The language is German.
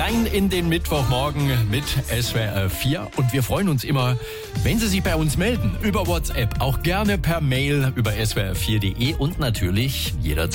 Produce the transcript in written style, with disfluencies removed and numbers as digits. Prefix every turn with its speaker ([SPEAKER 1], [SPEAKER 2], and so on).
[SPEAKER 1] rein in den Mittwochmorgen mit SWR 4 und wir freuen uns immer, wenn Sie sich bei uns melden über WhatsApp, auch gerne per Mail über swr4.de und natürlich jederzeit